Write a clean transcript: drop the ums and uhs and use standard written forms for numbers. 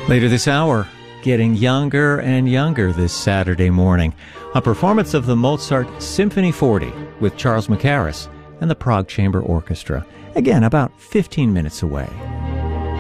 Later this hour, getting younger and younger this Saturday morning. A performance of the Mozart Symphony 40 with Charles Mackerras and the Prague Chamber Orchestra. Again, about 15 minutes away.